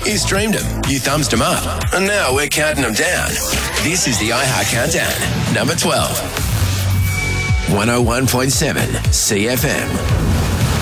You streamed them, you thumbs them up, and now we're counting them down. This is the iHeart Countdown, number 12. 101.7 CFM.